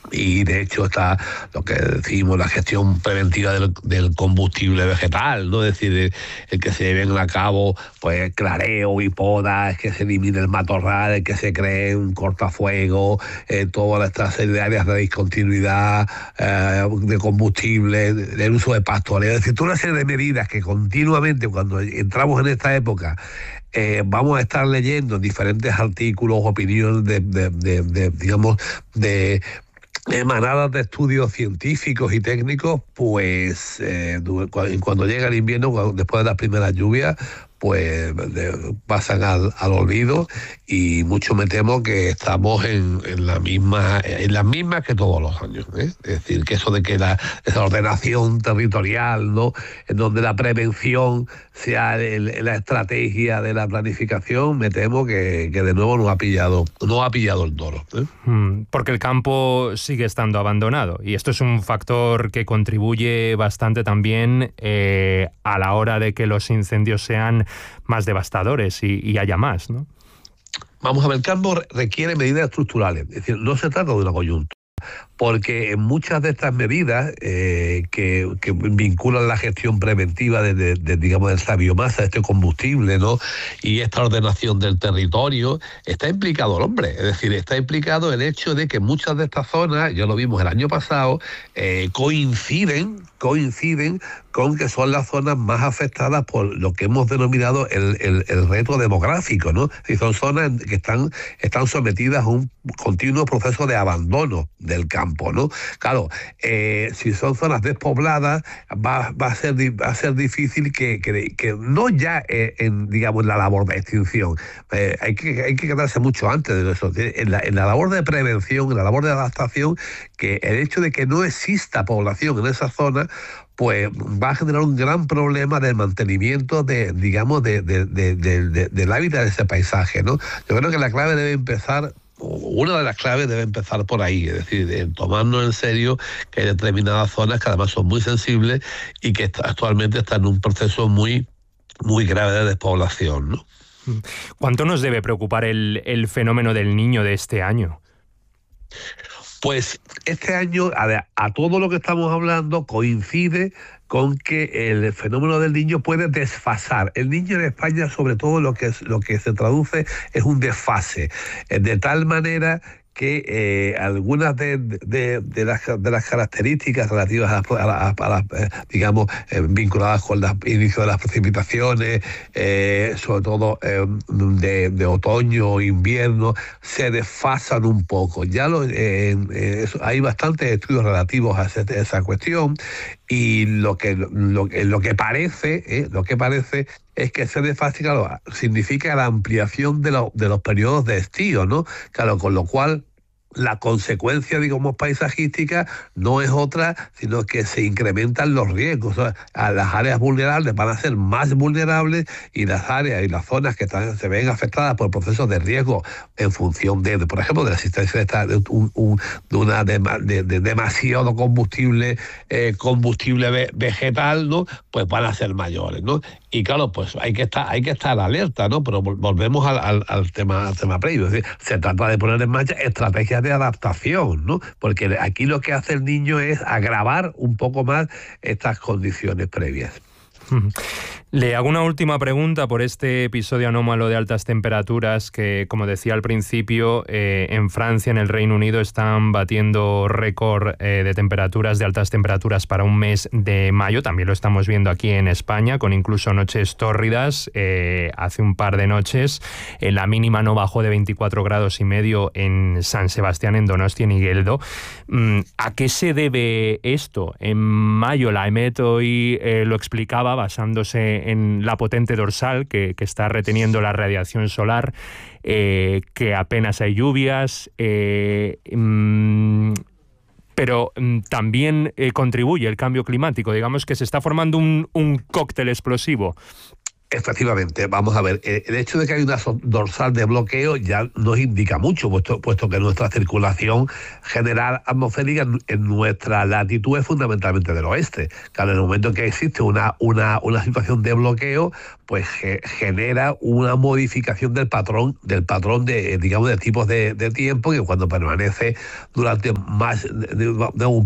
Y de hecho está lo que decimos la gestión preventiva del combustible vegetal, ¿no? Es decir, el que se lleven a cabo pues clareo y podas, que se elimine el matorral, el que se cree un cortafuego, toda esta serie de áreas de discontinuidad de combustible, del uso de pastoreo, es decir, toda una serie de medidas que continuamente cuando entramos en esta época vamos a estar leyendo diferentes artículos, opiniones digamos, de emanadas de estudios científicos y técnicos, pues cuando llega el invierno, después de las primeras lluvias, pues pasan al olvido, y mucho me temo que estamos en las mismas que todos los años, ¿eh? Es decir, que eso de que esa ordenación territorial, ¿no?, en donde la prevención sea la estrategia de la planificación, me temo que de nuevo no ha pillado el toro, ¿eh? Porque el campo sigue estando abandonado, y esto es un factor que contribuye bastante también a la hora de que los incendios sean más devastadores y haya más, ¿no? Vamos a ver, el campo requiere medidas estructurales, es decir, no se trata de una coyuntura, porque en muchas de estas medidas que vinculan la gestión preventiva digamos, de esta biomasa, de este combustible, ¿no?, y esta ordenación del territorio, está implicado el hombre. Es decir, está implicado el hecho de que muchas de estas zonas, ya lo vimos el año pasado, coinciden con que son las zonas más afectadas por lo que hemos denominado el reto demográfico, ¿no? Y son zonas que están sometidas a un continuo proceso de abandono del campo, ¿no? Claro, si son zonas despobladas, va a ser difícil que no ya digamos, en la labor de extinción, hay que quedarse mucho antes de eso, en la labor de prevención, en la labor de adaptación, que el hecho de que no exista población en esa zona, pues va a generar un gran problema del mantenimiento del hábitat de ese paisaje, ¿no? Yo creo que la clave debe empezar, una de las claves debe empezar por ahí, es decir, tomarnos en serio que hay determinadas zonas que además son muy sensibles y que actualmente están en un proceso muy, muy grave de despoblación, ¿no? ¿Cuánto nos debe preocupar el fenómeno del Niño de este año? Pues este año, a todo lo que estamos hablando, coincide con que el fenómeno del Niño puede desfasar. El Niño en España, sobre todo, lo que se traduce es un desfase, de tal manera que algunas de las características relativas a las digamos, vinculadas con el inicio de las precipitaciones, sobre todo de otoño o invierno, se desfasan un poco. Ya hay bastantes estudios relativos a esa cuestión, y lo que parece es que ese desfase, claro, significa la ampliación de los periodos de estío, ¿no? Claro, con lo cual la consecuencia, digamos, paisajística no es otra, sino que se incrementan los riesgos. O sea, a las áreas vulnerables van a ser más vulnerables, y las áreas y las zonas que se ven afectadas por procesos de riesgo en función por ejemplo, de la existencia de demasiado combustible vegetal, ¿no?, pues van a ser mayores, ¿no? Y claro, pues hay que estar alerta, ¿no? Pero volvemos al tema previo. Es decir, se trata de poner en marcha estrategias de adaptación, ¿no? Porque aquí lo que hace el Niño es agravar un poco más estas condiciones previas. Le hago una última pregunta por este episodio anómalo de altas temperaturas que, como decía al principio, en Francia, en el Reino Unido, están batiendo récord de temperaturas, de altas temperaturas para un mes de mayo. También lo estamos viendo aquí en España, con incluso noches tórridas. Hace un par de noches la mínima no bajó de 24 grados y medio en San Sebastián, en Donostia, en Igueldo. ¿A qué se debe esto? En mayo la EMET hoy lo explicaba basándose en la potente dorsal que está reteniendo la radiación solar, que apenas hay lluvias, pero también contribuye el cambio climático. Digamos que se está formando un cóctel explosivo Efectivamente, vamos a ver, el hecho de que hay una dorsal de bloqueo ya nos indica mucho, puesto que nuestra circulación general atmosférica en nuestra latitud es fundamentalmente del oeste. Claro, en el momento en que existe una situación de bloqueo, pues genera una modificación del patrón de, digamos, de tipos de tiempo, que cuando permanece durante más de un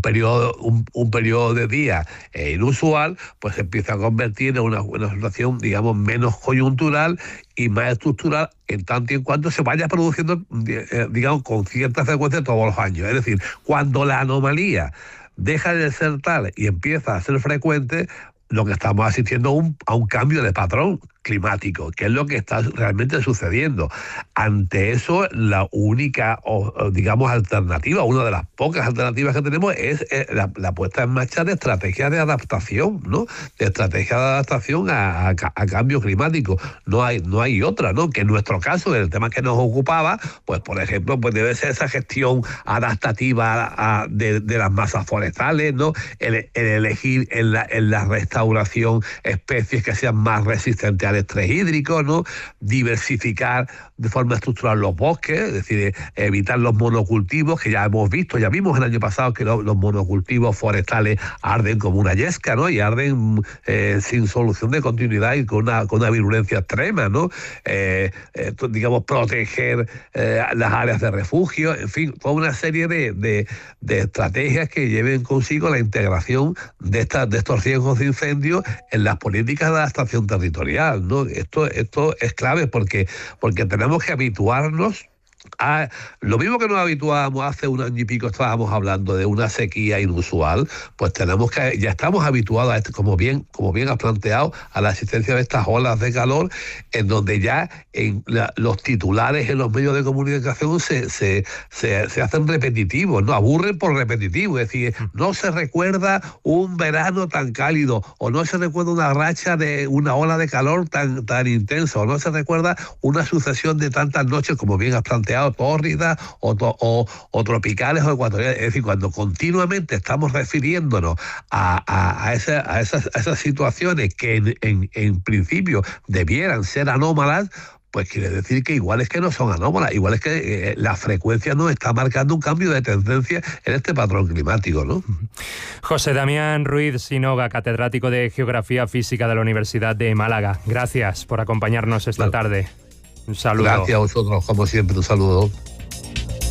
periodo de días inusual, pues se empieza a convertir en una situación, digamos, menos coyuntural y más estructural, en tanto y en cuanto se vaya produciendo, digamos, con cierta frecuencia todos los años. Es decir, cuando la anomalía deja de ser tal y empieza a ser frecuente, lo que estamos asistiendo a un cambio de patrón climático, que es lo que está realmente sucediendo. Ante eso, la única, digamos, alternativa, una de las pocas alternativas que tenemos es la puesta en marcha de estrategias de adaptación, ¿no? De estrategias de adaptación a cambio climático. No hay otra, ¿no? Que en nuestro caso, en el tema que nos ocupaba, pues por ejemplo, pues debe ser esa gestión adaptativa de las masas forestales, ¿no? El elegir en la restauración especies que sean más resistentes al estrés hídrico, ¿no? Diversificar de forma estructural los bosques, es decir, evitar los monocultivos, que ya vimos el año pasado que los monocultivos forestales arden como una yesca, ¿no? Y arden sin solución de continuidad y con una virulencia extrema, ¿no? Digamos, proteger las áreas de refugio, en fin, toda una serie de estrategias que lleven consigo la integración de estos riesgos de incendio en las políticas de adaptación territorial, ¿no? Esto es clave porque tenemos que habituarnos a lo mismo que nos habituábamos hace un año y pico, estábamos hablando de una sequía inusual, pues ya estamos habituados a esto, como bien has planteado, a la existencia de estas olas de calor, en donde ya los titulares en los medios de comunicación se hacen repetitivos, ¿no? Aburren por repetitivo, es decir, no se recuerda un verano tan cálido, o no se recuerda una racha de una ola de calor tan intensa, o no se recuerda una sucesión de tantas noches, como bien has planteado, tórridas o tropicales o ecuatoriales. Es decir, cuando continuamente estamos refiriéndonos a esas situaciones que en principio debieran ser anómalas, pues quiere decir que igual es que no son anómalas, igual es que la frecuencia nos está marcando un cambio de tendencia en este patrón climático, ¿no? José Damián Ruiz Sinoga, catedrático de Geografía Física de la Universidad de Málaga. Gracias por acompañarnos esta tarde. Un saludo. Gracias a vosotros, como siempre, un saludo.